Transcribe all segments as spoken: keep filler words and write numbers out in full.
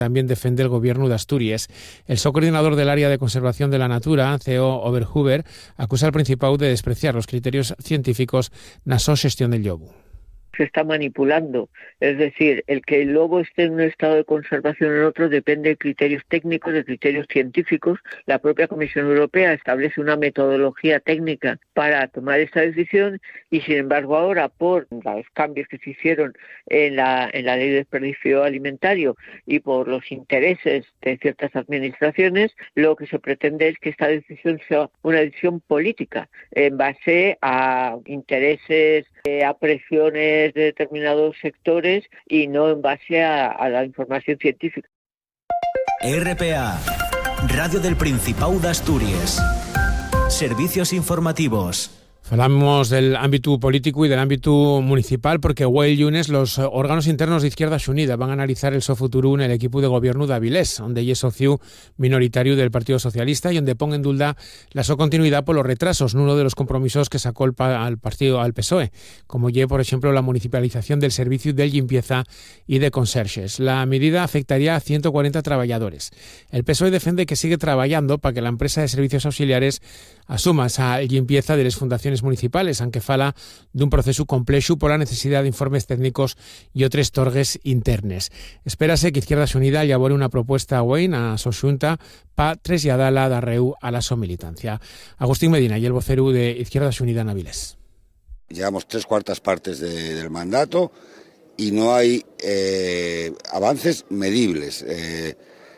también defiende el gobierno de Asturias. El subcoordinador del área de conservación de la natura, C E O Oberhuber, acusa al Principado de despreciar los criterios científicos na súa xestión del llobo. Se está manipulando, es decir, el que el lobo esté en un estado de conservación o en otro depende de criterios técnicos, de criterios científicos. La propia Comisión Europea establece una metodología técnica para tomar esta decisión y, sin embargo, ahora por los cambios que se hicieron en la, en la ley de desperdicio alimentario y por los intereses de ciertas administraciones, lo que se pretende es que esta decisión sea una decisión política en base a intereses, eh, a presiones de determinados sectores y no en base a, a la información científica. R P A, Radio del Principado de Asturias. Servicios informativos. Hablamos del ámbito político y del ámbito municipal porque hoy lunes los órganos internos de Izquierda Unida van a analizar el so futuro en el equipo de gobierno de Avilés, donde es socio minoritario del Partido Socialista y donde ponga en duda la so continuidad por los retrasos en uno de los compromisos que sacó el pa al partido al P S O E, como ye, por ejemplo, la municipalización del servicio de limpieza y de conserjes. La medida afectaría a ciento cuarenta trabajadores. El P S O E defiende que sigue trabajando para que la empresa de servicios auxiliares asuma esa limpieza de las fundaciones municipales, aunque fala de un proceso complejo por la necesidad de informes técnicos y otros torgues internes. Espérase que Izquierda Unida elabore una propuesta a Wayne a su Xunta para trasladarla de arreu a la so militancia. Agustín Medina y el vocero de Izquierda Unida en Avilés. Llevamos tres cuartas partes de, del mandato y no hay eh, avances medibles. Eh,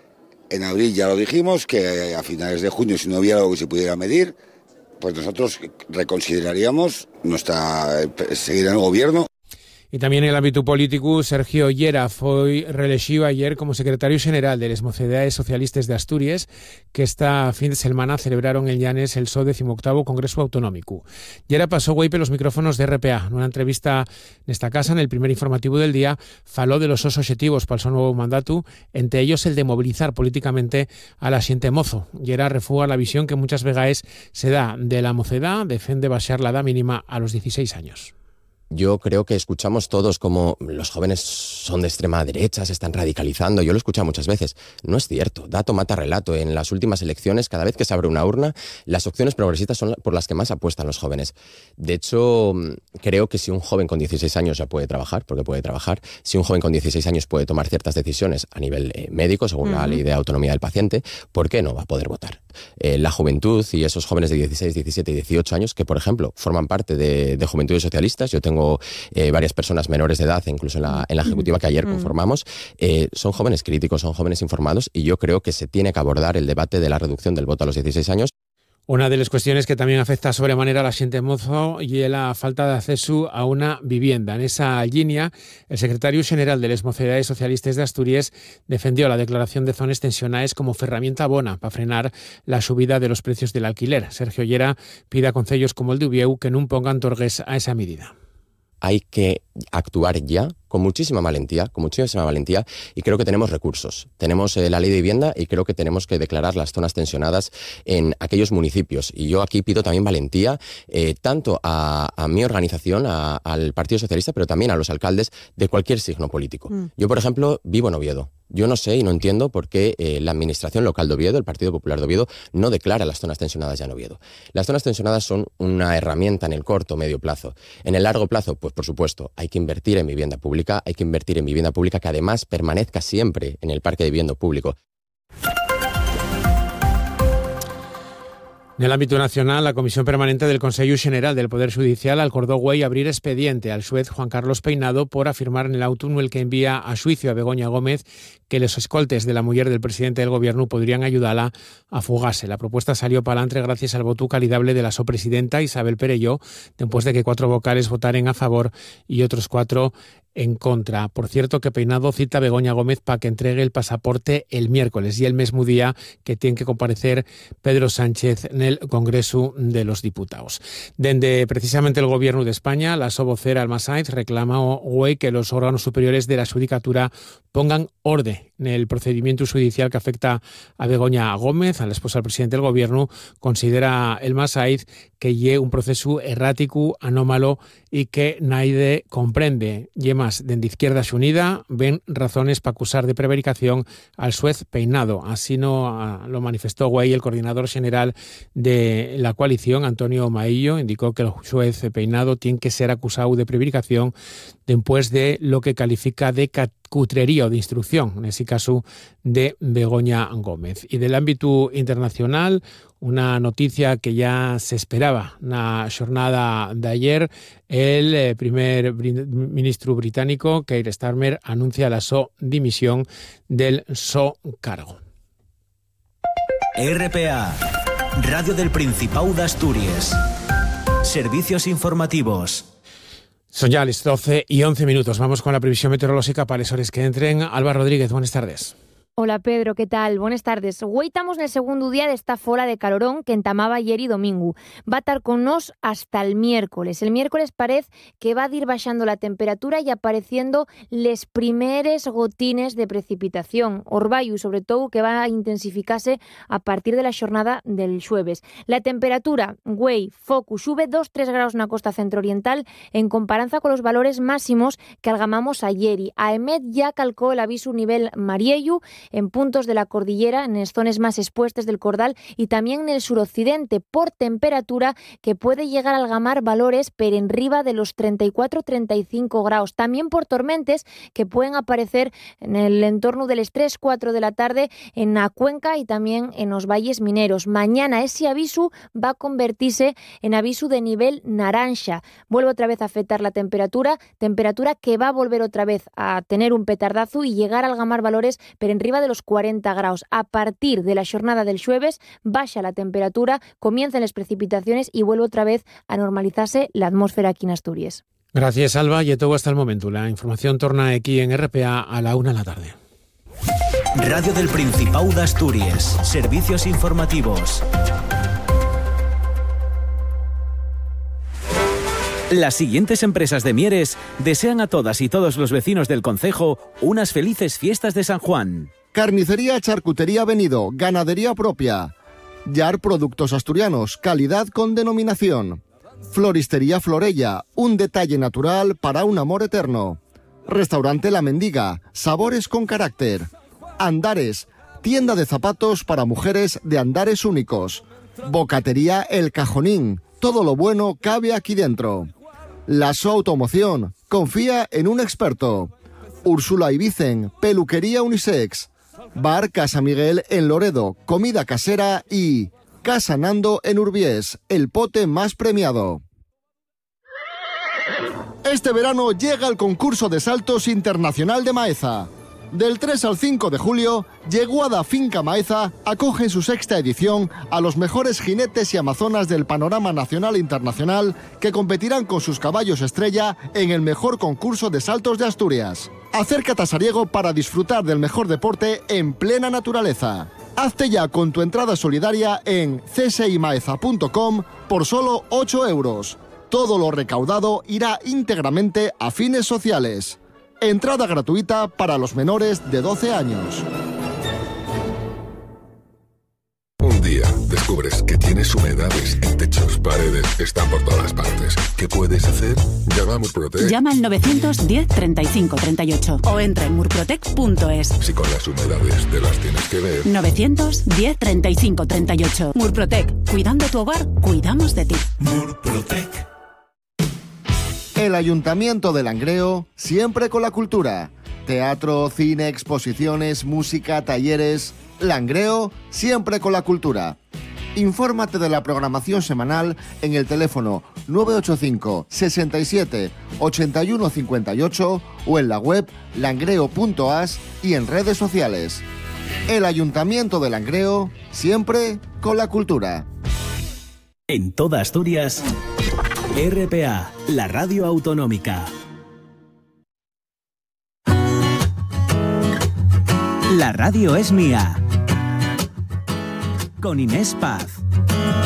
en abril ya lo dijimos, que a finales de junio, si no hubiera algo que se pudiera medir, pues nosotros reconsideraríamos nuestra seguir en el gobierno. Y también en el ámbito político, Sergio Llera fue reelegido ayer como secretario general de las Mocedades Socialistas de Asturias, que esta fin de semana celebraron en Llanes el so decimoctavo Congreso Autonómico. Llera pasó güey por los micrófonos de R P A. En una entrevista en esta casa, en el primer informativo del día, faló de los sos objetivos para el so nuevo mandato, entre ellos el de movilizar políticamente a la xente mozo. Llera refuga la visión que muchas vegaes se da de la mocedad, defiende baixar la edad mínima a los dieciséis años. Yo creo que escuchamos todos como los jóvenes son de extrema derecha, se están radicalizando. Yo lo he escuchado muchas veces. No es cierto. Dato mata relato. En las últimas elecciones, cada vez que se abre una urna, las opciones progresistas son por las que más apuestan los jóvenes. De hecho, creo que si un joven con dieciséis años ya puede trabajar, porque puede trabajar, si un joven con dieciséis años puede tomar ciertas decisiones a nivel eh, médico, según uh-huh. la ley de autonomía del paciente, ¿por qué no va a poder votar? Eh, la juventud y esos jóvenes de dieciséis, diecisiete y dieciocho años que, por ejemplo, forman parte de, de Juventudes Socialistas, yo tengo Eh, varias personas menores de edad, incluso en la, en la ejecutiva que ayer conformamos, eh, son jóvenes críticos, son jóvenes informados y yo creo que se tiene que abordar el debate de la reducción del voto a los dieciséis años. Una de las cuestiones que también afecta sobremanera a la xente mozo y es la falta de acceso a una vivienda. En esa línea, el secretario general de las Mocedades Socialistas de Asturias defendió la declaración de zonas tensionales como herramienta bona para frenar la subida de los precios del alquiler. Sergio Llera pide a concellos como el de Ubieu que no pongan torgues a esa medida. Hay que actuar ya con muchísima valentía, con muchísima valentía y creo que tenemos recursos. Tenemos eh, la ley de vivienda y creo que tenemos que declarar las zonas tensionadas en aquellos municipios. Y yo aquí pido también valentía eh, tanto a, a mi organización, a, al Partido Socialista, pero también a los alcaldes de cualquier signo político. Mm. Yo, por ejemplo, vivo en Oviedo. Yo no sé y no entiendo por qué eh, la Administración Local de Oviedo, el Partido Popular de Oviedo, no declara las zonas tensionadas ya en Oviedo. Las zonas tensionadas son una herramienta en el corto o medio plazo. En el largo plazo, pues por supuesto, hay que invertir en vivienda pública, hay que invertir en vivienda pública que además permanezca siempre en el parque de vivienda público. En el ámbito nacional, la Comisión Permanente del Consejo General del Poder Judicial acordó güey abrir expediente al juez Juan Carlos Peinado por afirmar en el auto en el que envía a juicio a Begoña Gómez que los escoltes de la mujer del presidente del gobierno podrían ayudarla a fugarse. La propuesta salió para adelante gracias al voto calidable de la sopresidenta Isabel Perelló, después de que cuatro vocales votaren a favor y otros cuatro en contra. Por cierto, que Peinado cita a Begoña Gómez para que entregue el pasaporte el miércoles y el mismo día que tiene que comparecer Pedro Sánchez en el Congreso de los Diputados. Desde precisamente el Gobierno de España, la sobocera Alma Sainz reclama hoy que los órganos superiores de la Xudicatura pongan orden En el procedimiento judicial que afecta a Begoña Gómez, a la esposa del presidente del gobierno, considera el Masaiz que lle un proceso errático, anómalo y que nadie comprende. Y más, de Izquierda Unida ven razones para acusar de prevaricación al juez Peinado. Así no lo manifestó Güell, el coordinador general de la coalición, Antonio Maillo. Indicó que el juez Peinado tiene que ser acusado de prevaricación después de lo que califica de cutrería o de instrucción, en ese caso de Begoña Gómez. Y del ámbito internacional, una noticia que ya se esperaba na jornada de ayer, el eh, primer br- ministro británico, Keir Starmer, anuncia la so dimisión del so cargo. R P A, Radio del Principado de Asturias. Servicios informativos. Son ya las doce y once minutos. Vamos con la previsión meteorológica para las horas que entren. Alba Rodríguez, buenas tardes. Hola Pedro, ¿qué tal? Buenas tardes. Hoy estamos en el segundo día de esta fola de calorón que entamaba ayer y domingo. Va a estar con nos hasta el miércoles. El miércoles parece que va a ir bajando la temperatura y apareciendo les primeres gotines de precipitación. Orbayu, sobre todo, que va a intensificarse a partir de la jornada del jueves. La temperatura, güey, foco, sube dos a tres grados en la costa centro-oriental en comparanza con los valores máximos que algamamos ayer. Y AEMET ya calcó el aviso nivel Mariellu en puntos de la cordillera, en las zonas más expuestas del Cordal y también en el suroccidente, por temperatura que puede llegar a algamar valores per enriba de los treinta y cuatro a treinta y cinco grados. También por tormentes que pueden aparecer en el entorno de las tres a cuatro de la tarde en la cuenca y también en los valles mineros. Mañana ese aviso va a convertirse en aviso de nivel naranja. Vuelve otra vez a afectar la temperatura, temperatura que va a volver otra vez a tener un petardazo y llegar a algamar valores per enriba de los cuarenta grados. A partir de la jornada del jueves baja la temperatura, comienzan las precipitaciones y vuelve otra vez a normalizarse la atmósfera aquí en Asturias. Gracias, Alba. Y todo hasta el momento. La información torna aquí en R P A a la una de la tarde. Radio del Principado de Asturias. Servicios informativos. Las siguientes empresas de Mieres desean a todas y todos los vecinos del concejo unas felices fiestas de San Juan. Carnicería Charcutería Venido, ganadería propia. Yar Productos Asturianos, calidad con denominación. Floristería Florella, un detalle natural para un amor eterno. Restaurante La Mendiga, sabores con carácter. Andares, tienda de zapatos para mujeres de andares únicos. Bocatería El Cajonín, todo lo bueno cabe aquí dentro. Lasso Automoción, confía en un experto. Úrsula y Vicen, peluquería unisex. Bar Casa Miguel en Loredo, comida casera y Casa Nando en Urbiés, el pote más premiado. Este verano llega el concurso de saltos internacional de Maeza. Del tres al cinco de julio, Yeguada Finca Maeza acoge en su sexta edición a los mejores jinetes y amazonas del panorama nacional e internacional que competirán con sus caballos estrella en el mejor concurso de saltos de Asturias. Acércate a Sariego para disfrutar del mejor deporte en plena naturaleza. Hazte ya con tu entrada solidaria en c s i maeza punto com por solo ocho euros. Todo lo recaudado irá íntegramente a fines sociales. Entrada gratuita para los menores de doce años. Un día descubres que tienes humedades en techos, paredes, están por todas partes. ¿Qué puedes hacer? Llama a Murprotec. Llama al novecientos diez treinta y cinco treinta y ocho o entra en murprotec punto es. Si con las humedades te las tienes que ver. novecientos diez treinta y cinco treinta y ocho. Murprotec. Cuidando tu hogar, cuidamos de ti. Murprotec. El Ayuntamiento de Langreo, siempre con la cultura. Teatro, cine, exposiciones, música, talleres. Langreo, siempre con la cultura. Infórmate de la programación semanal en el teléfono nueve ocho cinco, sesenta y siete, ochenta y uno cincuenta y ocho o en la web langreo punto as y en redes sociales. El Ayuntamiento de Langreo, siempre con la cultura. En toda Asturias, R P A, la radio autonómica. La radio es mía. Con Inés Paz.